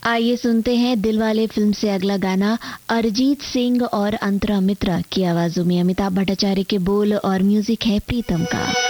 आइए सुनते हैं दिलवाले फिल्म से अगला गाना। अरिजीत सिंह और अंतरा मित्रा की आवाजों में अमिताभ भट्टाचार्य के बोल और म्यूजिक है प्रीतम का।